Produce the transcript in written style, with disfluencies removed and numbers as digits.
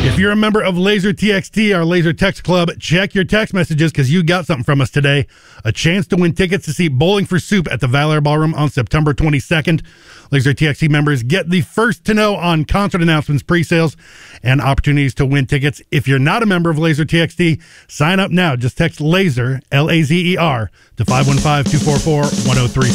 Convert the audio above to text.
If you're a member of Laser TXT, our Laser Text Club, check your text messages because you got something from us today. A chance to win tickets to see Bowling for Soup at the Valor Ballroom on September 22nd. Laser TXT members get the first to know on concert announcements, pre-sales, and opportunities to win tickets. If you're not a member of Laser TXT, sign up now. Just text LASER, L-A-Z-E-R, to 515-244-1037.